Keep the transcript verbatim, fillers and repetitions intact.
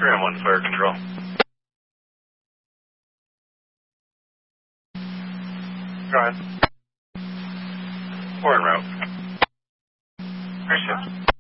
Grand one, fire control. Go ahead. We're en route. Appreciate it.